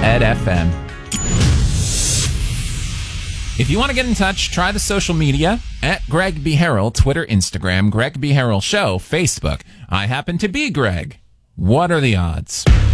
Red FM. If you want to get in touch, try the social media at Greg B. Harrell, Twitter, Instagram, Greg B. Harrell Show, Facebook. I happen to be Greg. What are the odds?